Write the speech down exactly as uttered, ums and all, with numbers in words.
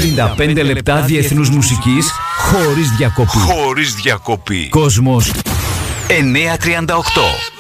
τριάντα πέντε λεπτά διεθνούς μουσικής χωρίς διακοπή. Χωρίς διακοπή. Κόσμος εννιακόσια τριάντα οκτώ.